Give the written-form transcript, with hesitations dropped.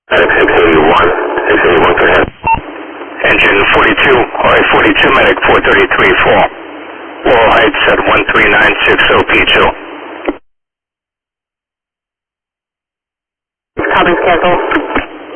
Medic 681, 681, go ahead. Engine 42, alright, 42 medic 433-4. Wall heights at 13960 P2. Copy schedule.